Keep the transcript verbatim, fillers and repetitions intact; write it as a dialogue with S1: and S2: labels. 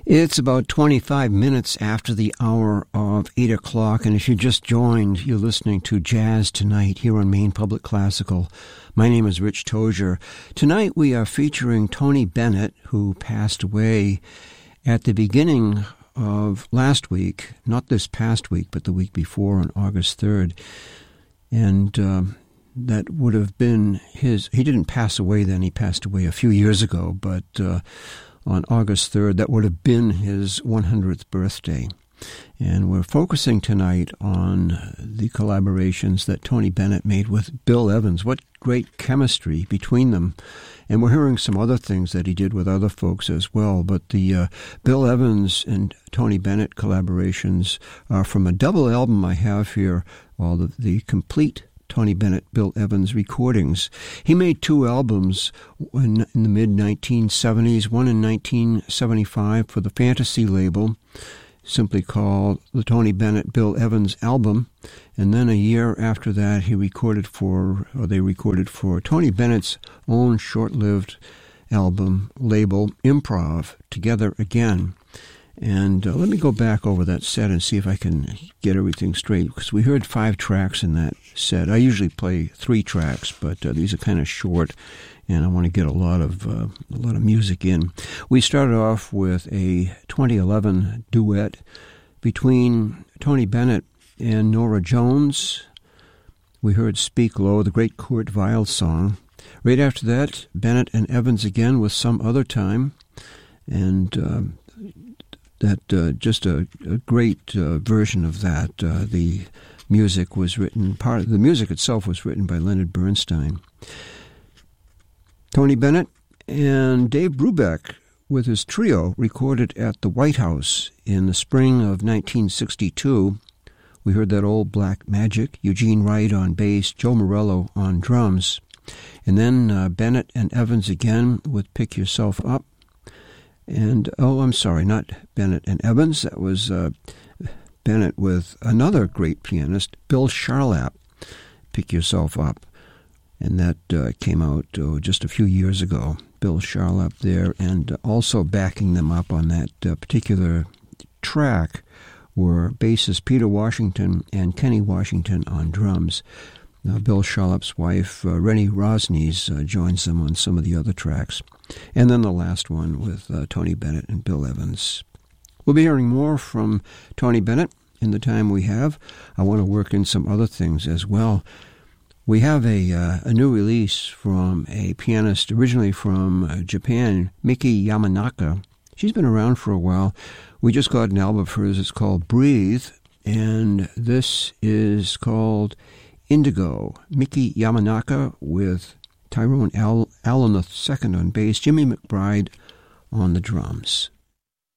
S1: It's about twenty-five minutes after the hour of eight o'clock, and if you just joined, you're listening to Jazz Tonight here on Maine Public Classical. My name is Rich Tozier. Tonight we are featuring Tony Bennett, who passed away at the beginning of last week, not this past week, but the week before on August third. And uh, that would have been his, he didn't pass away then, he passed away a few years ago, but uh, on August third, that would have been his one hundredth birthday. And we're focusing tonight on the collaborations that Tony Bennett made with Bill Evans. What great chemistry between them. And we're hearing some other things that he did with other folks as well. But the uh, Bill Evans and Tony Bennett collaborations are from a double album I have here, well, the, the complete Tony Bennett, Bill Evans recordings. He made two albums in, in the mid nineteen seventies, one in nineteen seventy-five for the Fantasy label, simply called the Tony Bennett, Bill Evans album. And then a year after that, he recorded for, or they recorded for Tony Bennett's own short-lived album label, Improv, Together Again. And uh, let me go back over that set and see if I can get everything straight, because we heard five tracks in that set. I usually play three tracks, but uh, these are kind of short, and I want to get a lot of uh, a lot of music in. We started off with a twenty eleven duet between Tony Bennett and Norah Jones. We heard Speak Low, the great Kurt Weill song. Right after that, Bennett and Evans again with Some Other Time, and Um, That uh, just a, a great uh, version of that. Uh, the music was written, part of the music itself was written by Leonard Bernstein. Tony Bennett and Dave Brubeck with his trio recorded at the White House in the spring of nineteen sixty-two. We heard that old Black Magic, Eugene Wright on bass, Joe Morello on drums. And then uh, Bennett and Evans again with Pick Yourself Up. And, oh, I'm sorry, not Bennett and Evans. That was uh, Bennett with another great pianist, Bill Charlap, Pick Yourself Up. And that uh, came out oh, just a few years ago. Bill Charlap there, and also backing them up on that uh, particular track were bassist Peter Washington and Kenny Washington on drums. Now, Bill Charlap's wife, uh, Rennie Rosnes, uh, joins them on some of the other tracks. And then the last one with uh, Tony Bennett and Bill Evans. We'll be hearing more from Tony Bennett in the time we have. I want to work in some other things as well. We have a uh, a new release from a pianist originally from uh, Japan, Miki Yamanaka. She's been around for a while. We just got an album of hers. It's called Breathe, and this is called Indigo. Miki Yamanaka with Tyrone Al- Allen the second on bass, Jimmy McBride on the drums.